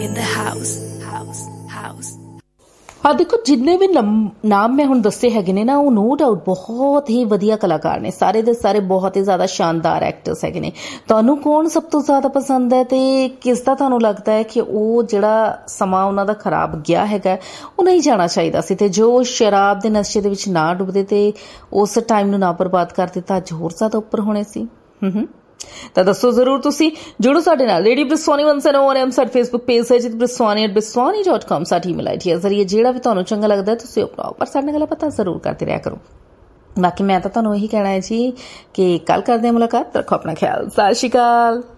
in the house. ਹਾਂ ਦੇਖੋ, ਜਿੰਨੇ ਵੀ ਨਾਮ ਮੈਂ ਹੁਣ ਦੱਸੇ ਹੈਗੇ ਨੇ ਨਾ, ਉਹ ਨੋ ਡਾਊਟ ਬਹੁਤ ਹੀ ਵਧੀਆ ਕਲਾਕਾਰ ਨੇ, ਸਾਰੇ ਦੇ ਸਾਰੇ ਬਹੁਤ ਹੀ ਜ਼ਿਆਦਾ ਸ਼ਾਨਦਾਰ ਐਕਟਰਸ ਹੈਗੇ ਨੇ। ਤੁਹਾਨੂੰ ਕੌਣ ਸਭ ਤੋਂ ਜ਼ਿਆਦਾ ਪਸੰਦ ਹੈ ਤੇ ਕਿਸ ਦਾ ਤੁਹਾਨੂੰ ਲੱਗਦਾ ਹੈ ਕਿ ਉਹ ਜਿਹੜਾ ਸਮਾਂ ਉਹਨਾਂ ਦਾ ਖਰਾਬ ਗਿਆ ਹੈਗਾ ਉਹ ਨਹੀਂ ਜਾਣਾ ਚਾਹੀਦਾ ਸੀ, ਤੇ ਜੋ ਸ਼ਰਾਬ ਦੇ ਨਸ਼ੇ ਦੇ ਵਿੱਚ ਨਾ ਡੁੱਬਦੇ ਤੇ ਉਸ ਟਾਈਮ ਨੂੰ ਨਾ ਬਰਬਾਦ ਕਰਦੇ ਤਾਂ ਅੱਜ ਹੋਰ ਜ਼ਿਆਦਾ ਉੱਪਰ ਹੋਣੇ ਸੀ। ਤਾਂ ਦੱਸੋ ਜ਼ਰੂਰ, ਤੁਸੀਂ ਜੁੜੋ ਸਾਡੇ ਨਾਲ। ਰੇਡੀਓ ਬ੍ਰਿਸਵਾਨੀ 101 ਸਾਡੇ ਫੇਸਬੁੱਕ ਪੇਜ ਹੈ jitbriswani@briswani.com ਸਾਡੀ ਈਮੇਲ ਆਈਡੀ ਹੈ। ਜ਼ਰੀਏ ਜਿਹੜਾ ਵੀ ਤੁਹਾਨੂੰ ਚੰਗਾ ਲੱਗਦਾ ਤੁਸੀਂ ਅਪਣਾਓ, ਪਰ ਸਾਡੇ ਨਾਲ ਪਤਾ ਜ਼ਰੂਰ ਕਰਦੇ ਰਿਹਾ ਕਰੋ। ਬਾਕੀ ਮੈਂ ਤਾਂ ਤੁਹਾਨੂੰ ਇਹੀ ਕਹਿਣਾ ਹੈ ਜੀ ਕਿ ਕੱਲ ਕਰਦੇ ਹਾਂ ਮੁਲਾਕਾਤ। ਰੱਖੋ ਆਪਣਾ ਖਿਆਲ। ਸਤਿ ਸ਼੍ਰੀ ਅਕਾਲ।